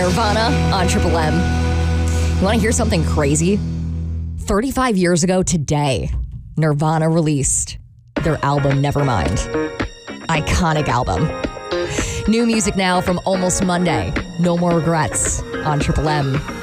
Nirvana on Triple M. You want to hear something crazy? 35 years ago today, Nirvana released their album Nevermind. Iconic album. New music now from Almost Monday. No More Regrets on Triple M.